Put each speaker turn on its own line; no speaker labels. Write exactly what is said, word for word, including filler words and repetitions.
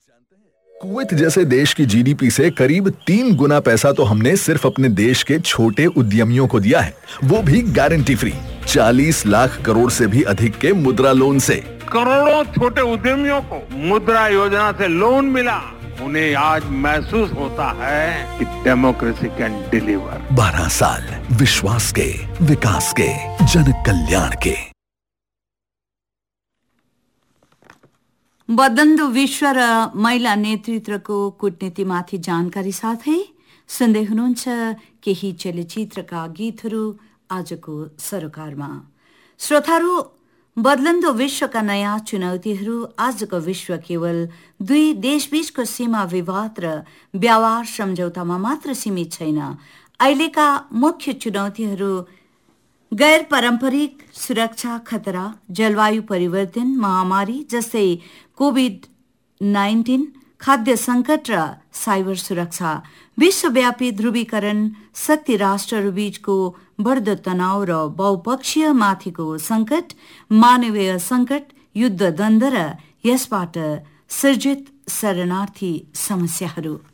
कुवैत जैसे देश की जीडीपी से करीब तीन गुना पैसा तो हमने सिर्फ अपने देश के छोटे उद्यमियों को दिया है, वो भी गारंटी फ्री। चालीस लाख करोड़ से भी अधिक के मुद्रा लोन से
करोड़ों छोटे उद्यमियों को मुद्रा योजना से लोन मिला। उन्हें आज महसूस होता है कि डेमोक्रेसी कैन डिलीवर।
बारह साल विश्वास के, विकास के, जन कल्याण के।
बदलदो विश्व र महिला नेतृत्वको कूटनीतिमाथि जानकारी साथै सुन्दै हुनुहुन्छ केही चलचित्रका गीतहरू आजको सरोकारमा। श्रोताहरू, बदलदो विश्वका नयाँ चुनौतीहरू। आजको विश्व केवल दुई देशबीचको सीमा विवाद र व्यापार सम्झौतामा मात्र सीमित छैन। अहिलेका मुख्य चुनौतीहरू गैर पारम्परिक सुरक्षा खतरा, जलवायु परिवर्तन, महामारी जस्तै कोभिड नाइन्टीन, खाद्य संकट र साइबर सुरक्षा, विश्वव्यापी ध्रुवीकरण, शक्ति राष्ट्रहरूबीचको बढ्दो तनाव र बहुपक्षीय माथिको संकट, मानवीय संकट, युद्ध द्वन्द्व र यसबाट सृजित शरणार्थी समस्याहरू।